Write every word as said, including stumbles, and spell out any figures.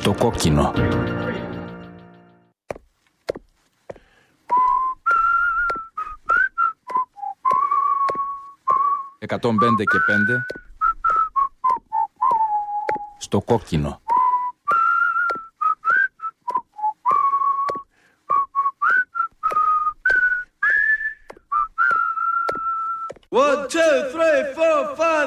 Στο κόκκινο. εκατόν πέντε και πέντε. Στο κόκκινο. One, two, three, four, five.